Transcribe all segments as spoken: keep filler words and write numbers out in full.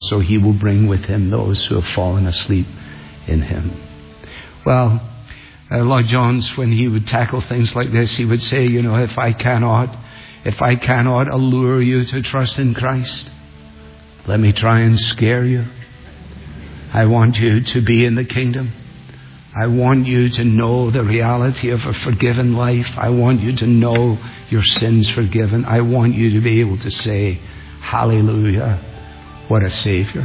so he will bring with him those who have fallen asleep in him. Well, uh, Lloyd Jones, when he would tackle things like this, he would say, you know, if I cannot, if I cannot allure you to trust in Christ, let me try and scare you. I want you to be in the kingdom. I want you to know the reality of a forgiven life. I want you to know your sins forgiven. I want you to be able to say, hallelujah, what a Savior.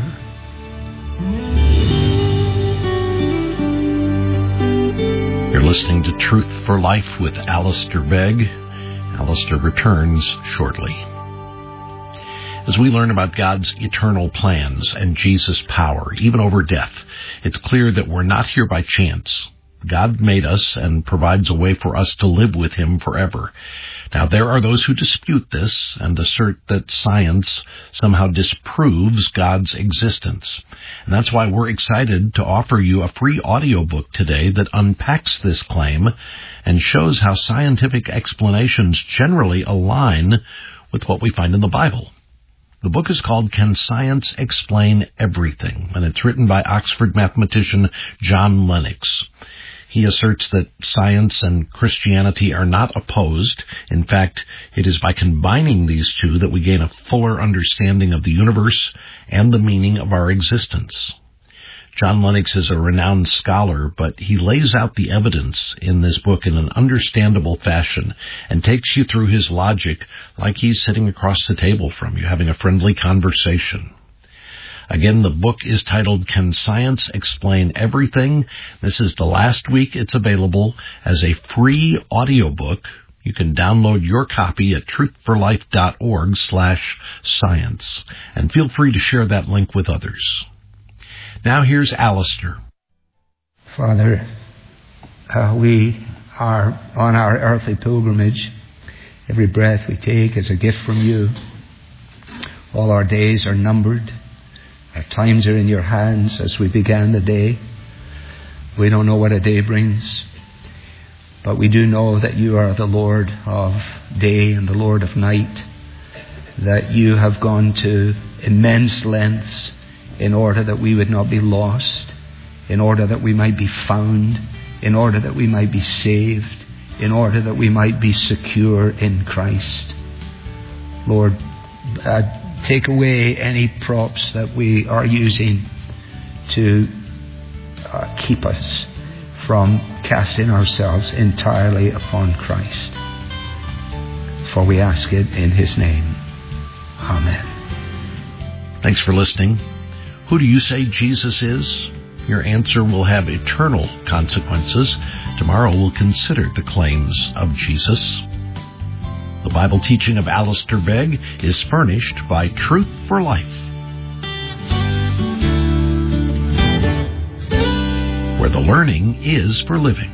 You're listening to Truth for Life with Alistair Begg. Alistair returns shortly. As we learn about God's eternal plans and Jesus' power, even over death, it's clear that we're not here by chance. God made us and provides a way for us to live with him forever. Now, there are those who dispute this and assert that science somehow disproves God's existence. And that's why we're excited to offer you a free audiobook today that unpacks this claim and shows how scientific explanations generally align with what we find in the Bible. The book is called Can Science Explain Everything? And it's written by Oxford mathematician John Lennox. He asserts that science and Christianity are not opposed. In fact, it is by combining these two that we gain a fuller understanding of the universe and the meaning of our existence. John Lennox is a renowned scholar, but he lays out the evidence in this book in an understandable fashion and takes you through his logic like he's sitting across the table from you, having a friendly conversation. Again, the book is titled Can Science Explain Everything? This is the last week it's available as a free audiobook. You can download your copy at truthforlife.org slash science. And feel free to share that link with others. Now here's Alistair. Father, uh, we are on our earthly pilgrimage. Every breath we take is a gift from you. All our days are numbered. Our times are in your hands as we began the day. We don't know what a day brings, but we do know that you are the Lord of day and the Lord of night, that you have gone to immense lengths in order that we would not be lost, in order that we might be found, in order that we might be saved, in order that we might be secure in Christ. Lord, uh, take away any props that we are using to uh, keep us from casting ourselves entirely upon Christ. For we ask it in his name. Amen. Thanks for listening. Who do you say Jesus is? Your answer will have eternal consequences. Tomorrow we'll consider the claims of Jesus. The Bible teaching of Alistair Begg is furnished by Truth for Life, where the learning is for living.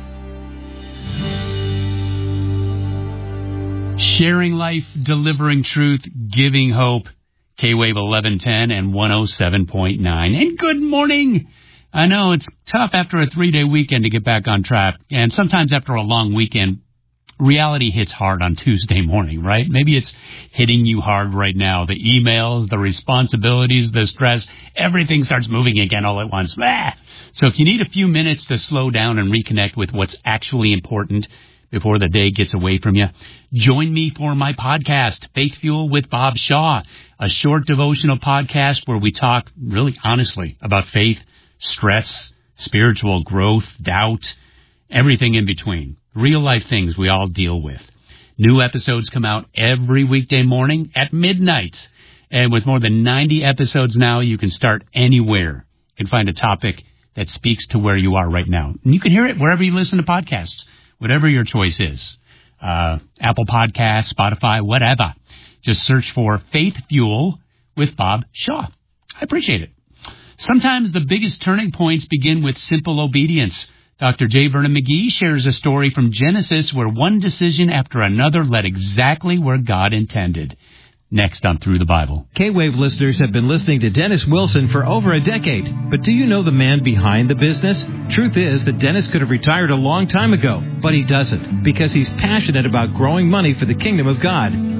Sharing life, delivering truth, giving hope. K-Wave eleven ten and one oh seven point nine. And good morning! I know it's tough after a three-day weekend to get back on track. And sometimes after a long weekend, reality hits hard on Tuesday morning, right? Maybe it's hitting you hard right now. The emails, the responsibilities, the stress, everything starts moving again all at once. Ah! So if you need a few minutes to slow down and reconnect with what's actually important before the day gets away from you, join me for my podcast, Faith Fuel with Bob Shaw, a short devotional podcast where we talk really honestly about faith, stress, spiritual growth, doubt, everything in between. Real life things we all deal with. New episodes come out every weekday morning at midnight. And with more than ninety episodes now, you can start anywhere. You can find a topic that speaks to where you are right now. And you can hear it wherever you listen to podcasts, whatever your choice is. Uh, Apple Podcasts, Spotify, whatever. Just search for Faith Fuel with Bob Shaw. I appreciate it. Sometimes the biggest turning points begin with simple obedience. Doctor J. Vernon McGee shares a story from Genesis where one decision after another led exactly where God intended. Next on Through the Bible. K-Wave listeners have been listening to Dennis Wilson for over a decade. But do you know the man behind the business? Truth is that Dennis could have retired a long time ago, but he doesn't, because he's passionate about growing money for the kingdom of God.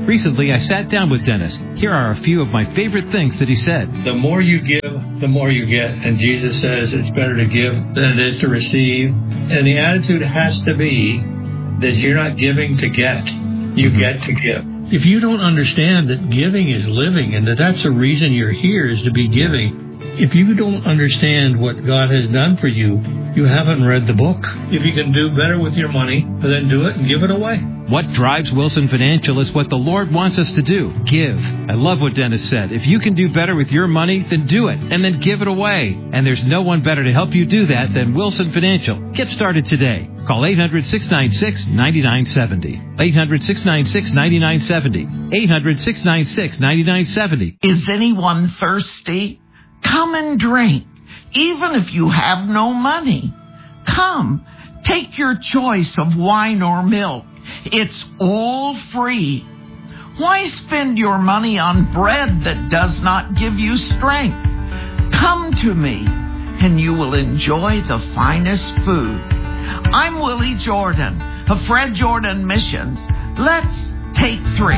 Recently, I sat down with Dennis. Here are a few of my favorite things that he said. The more you give, the more you get. And Jesus says it's better to give than it is to receive. And the attitude has to be that you're not giving to get. You mm-hmm. get to give. If you don't understand that giving is living and that that's the reason you're here is to be giving, if you don't understand what God has done for you, you haven't read the book. If you can do better with your money, then do it and give it away. What drives Wilson Financial is what the Lord wants us to do. Give. I love what Dennis said. If you can do better with your money, then do it, and then give it away. And there's no one better to help you do that than Wilson Financial. Get started today. Call eight hundred, six nine six, nine nine seven zero. eight hundred, six nine six, nine nine seven zero. eight hundred, six nine six, nine nine seven zero. Is anyone thirsty? Come and drink. Even if you have no money, come, take your choice of wine or milk. It's all free. Why spend your money on bread that does not give you strength? Come to me, and you will enjoy the finest food. I'm Willie Jordan of Fred Jordan Missions. Let's take three.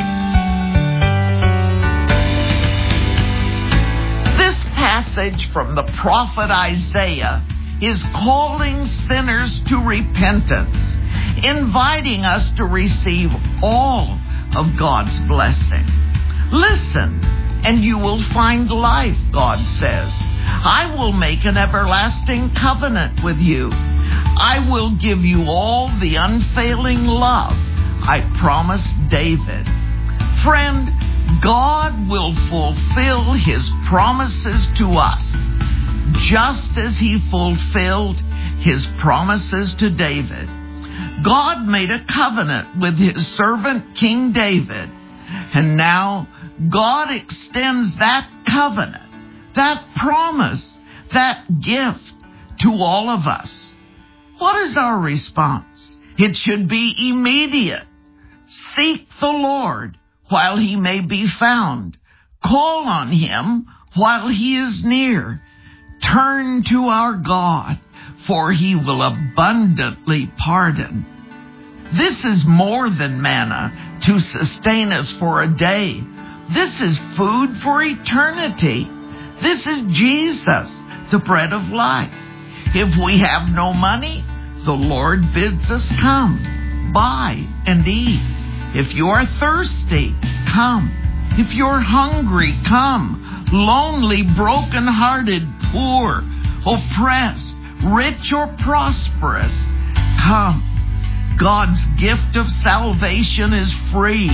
This passage from the prophet Isaiah is calling sinners to repentance, inviting us to receive all of God's blessing. Listen, and you will find life, God says. I will make an everlasting covenant with you. I will give you all the unfailing love I promised David. Friend, God will fulfill his promises to us, just as he fulfilled his promises to David. God made a covenant with his servant King David, and now God extends that covenant, that promise, that gift to all of us. What is our response? It should be immediate. Seek the Lord while he may be found. Call on him while he is near. Turn to our God, for he will abundantly pardon. This is more than manna to sustain us for a day. This is food for eternity. This is Jesus, the bread of life. If we have no money, the Lord bids us come, buy and eat. If you are thirsty, come. If you're hungry, come. Lonely, broken-hearted, poor, oppressed, rich or prosperous, come. God's gift of salvation is free.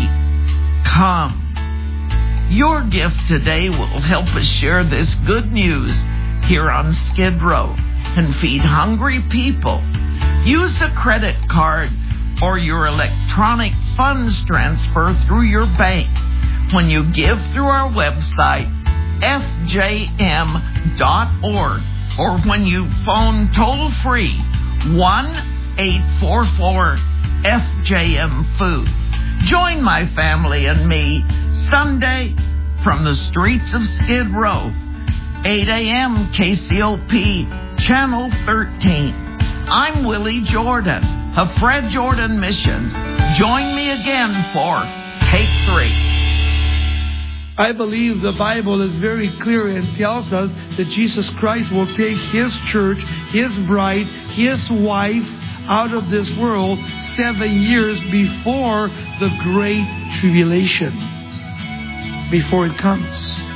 Come. Your gift today will help us share this good news here on Skid Row and feed hungry people. Use a credit card or your electronic funds transfer through your bank when you give through our website, f j m dot org, or when you phone toll-free one eight four four F J M Food. Join my family and me Sunday from the streets of Skid Row, eight a.m. K C O P, Channel thirteen. I'm Willie Jordan of Fred Jordan Missions. Join me again for Take Three. I believe the Bible is very clear and tells us that Jesus Christ will take his church, his bride, his wife out of this world seven years before the Great Tribulation, before it comes.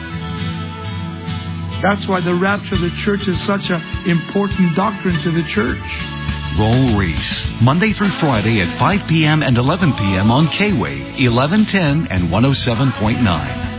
That's why the rapture of the church is such an important doctrine to the church. Roll Reese, Monday through Friday at five p.m. and eleven p.m. on K-Wave, eleven ten and one oh seven point nine.